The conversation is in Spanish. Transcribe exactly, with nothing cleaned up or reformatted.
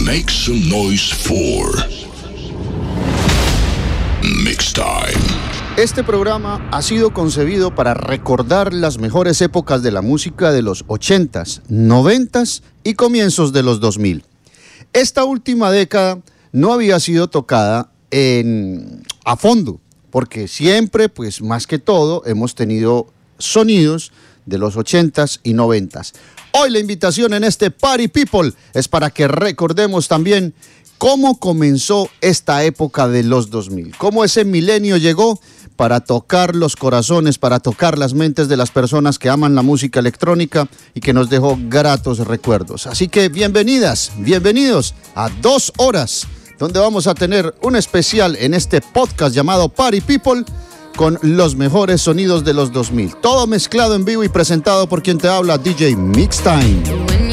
Make some noise for Mix Time. Este programa ha sido concebido para recordar las mejores épocas de la música de los ochentas, noventas y comienzos de los dos mil. Esta última década no había sido tocada en, a fondo, porque siempre, pues más que todo, hemos tenido sonidos de los ochentas y noventas. Hoy la invitación en este Party People es para que recordemos también cómo comenzó esta época de los dos mil, cómo ese milenio llegó para tocar los corazones, para tocar las mentes de las personas que aman la música electrónica y que nos dejó gratos recuerdos. Así que bienvenidas, bienvenidos a dos horas, donde vamos a tener un especial en este podcast llamado Party People, con los mejores sonidos de los dos mil. Todo mezclado en vivo y presentado por quien te habla, D J Mix Time.